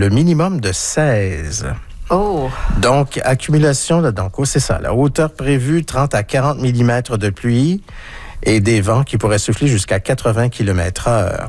le minimum de 16. Oh! Donc, accumulation, là, donc, c'est ça. La hauteur prévue, 30 à 40 mm de pluie et des vents qui pourraient souffler jusqu'à 80 km/h.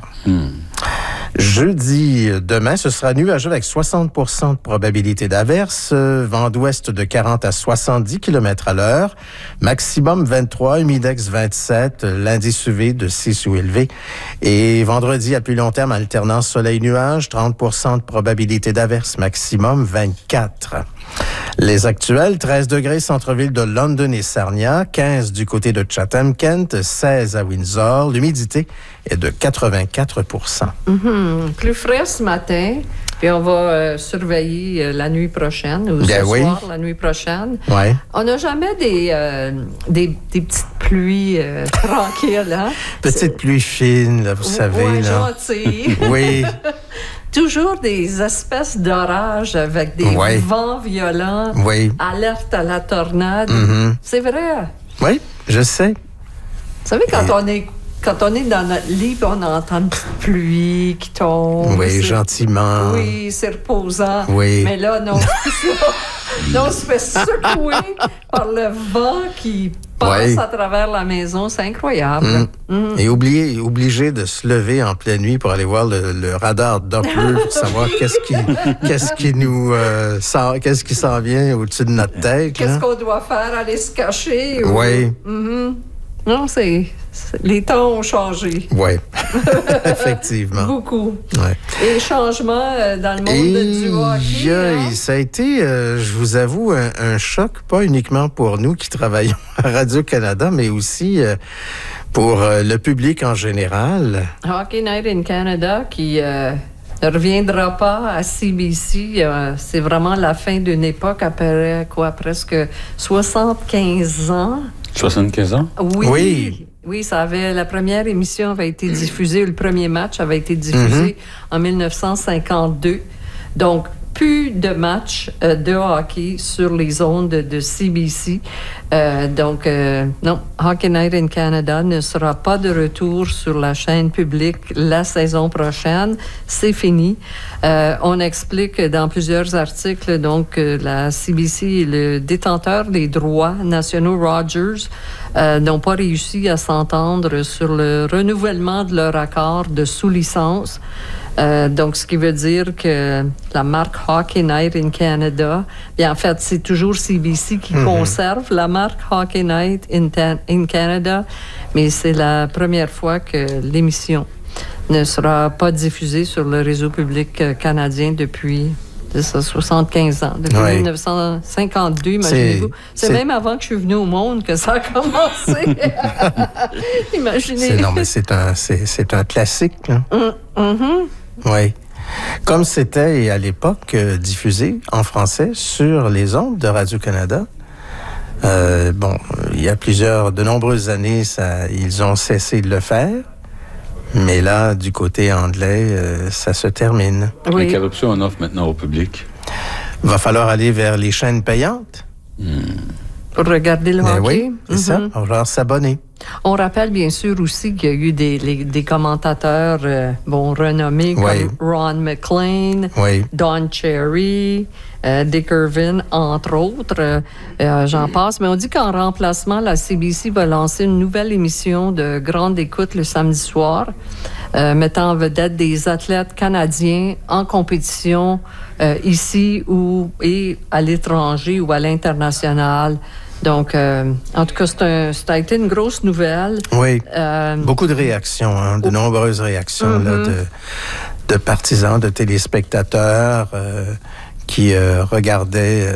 Jeudi, demain, ce sera nuageux avec 60% de probabilité d'averse, vent d'ouest de 40 à 70 km/h, maximum 23, humidex 27, l'indice UV de 6 ou élevé. Et vendredi, à plus long terme, alternance soleil-nuage, 30% de probabilité d'averse, maximum 24. Les actuels, 13 degrés centre-ville de London et Sarnia, 15 du côté de Chatham-Kent, 16 à Windsor. L'humidité est de 84%. Plus frais ce matin, puis on va surveiller la nuit prochaine, ou soir, la nuit prochaine. Ouais. On n'a jamais des petites pluies tranquilles, hein? Petites pluies fines, là, vous savez. Oui, là. gentilles. Oui. Toujours des espèces d'orages avec des vents violents, alerte à la tornade. C'est vrai. Oui, je sais. Vous savez, quand on est dans notre lit, on entend une petite pluie qui tombe. Oui, gentiment. Oui, c'est reposant. Oui. Mais là, non. Non, on se fait secouer par le vent qui passe à travers la maison. C'est incroyable. Et obligé de se lever en pleine nuit pour aller voir le radar Doppler pour savoir qu'est-ce qui s'en vient au-dessus de notre tête. Qu'est-ce qu'on doit faire? Aller se cacher? Oui. Non, les temps ont changé. Oui, effectivement. Beaucoup. Ouais. Et changements dans le monde du hockey. Ça a été, je vous avoue, un choc, pas uniquement pour nous qui travaillons à Radio-Canada, mais aussi pour le public en général. Hockey Night in Canada qui ne reviendra pas à CBC. C'est vraiment la fin d'une époque après presque 75 ans. 75 ans? Oui. Oui, la première émission avait été diffusée, le premier match avait été diffusé en 1952. Donc, plus de matchs de hockey sur les ondes de CBC. Non, Hockey Night in Canada ne sera pas de retour sur la chaîne publique la saison prochaine. C'est fini. On explique dans plusieurs articles donc la CBC et le détenteur des droits nationaux Rogers n'ont pas réussi à s'entendre sur le renouvellement de leur accord de sous-licence. Donc, ce qui veut dire que la marque Hockey Night in Canada, bien, en fait, c'est toujours CBC qui conserve la marque Hockey Night in Canada, mais c'est la première fois que l'émission ne sera pas diffusée sur le réseau public canadien depuis 75 ans, depuis 1952, imaginez-vous. C'est même avant que je suis venue au monde que ça a commencé. Imaginez. Mais c'est un classique. Hein? Oui. Comme c'était à l'époque diffusé en français sur les ondes de Radio-Canada. Il y a de nombreuses années, ils ont cessé de le faire. Mais là, du côté anglais, ça se termine. Oui. Quelle option on offre maintenant au public? Va falloir aller vers les chaînes payantes. Pour regarder le hockey. Oui, c'est ça. On va falloir s'abonner. On rappelle bien sûr aussi qu'il y a eu des commentateurs renommés comme Ron McLean, Don Cherry, Dick Irvin, entre autres. J'en passe. Mais on dit qu'en remplacement, la CBC va lancer une nouvelle émission de grande écoute le samedi soir, mettant en vedette des athlètes canadiens en compétition ici et à l'étranger ou à l'international. Donc, en tout cas, ça a été une grosse nouvelle. Oui, beaucoup de réactions, de nombreuses réactions de partisans, de téléspectateurs qui regardaient...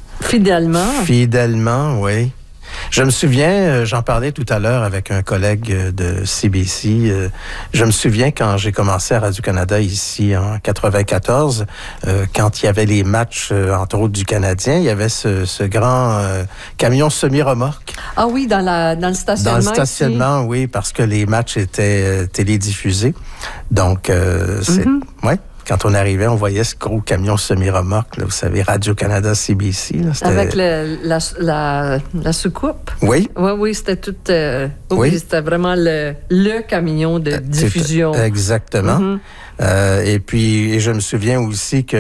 Fidèlement, oui. Je me souviens, j'en parlais tout à l'heure avec un collègue de CBC, je me souviens quand j'ai commencé à Radio-Canada ici en 94, quand il y avait les matchs, entre autres du Canadien, il y avait ce grand camion semi-remorque. Ah oui, dans le stationnement. Dans le stationnement, ici. Oui, parce que les matchs étaient télédiffusés. Donc, ouais. Quand on arrivait, on voyait ce gros camion semi-remorque, là, vous savez, Radio-Canada, CBC. Là, avec la soucoupe. Oui. Oui, c'était tout... c'était vraiment le camion de diffusion. Exactement. Et puis, je me souviens aussi que